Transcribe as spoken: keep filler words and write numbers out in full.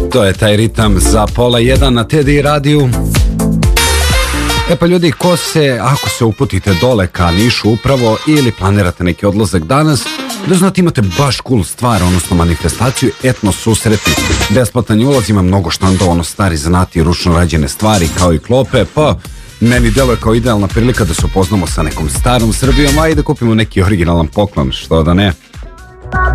To je taj ritam za pola jedan na T D radiju. E pa ljudi, ko se, ako se uputite dole ka Nišu upravo ili planirate neki odlazak danas, da znate imate baš cool stvar, odnosno manifestaciju etno susreti. Besplatan ulaz, ima mnogo štandova, ono stari zanati i ručno rađene stvari kao i klope, pa meni deluje kao idealna prilika da se upoznamo sa nekom starom Srbijom, a i da kupimo neki originalan poklon, što da ne.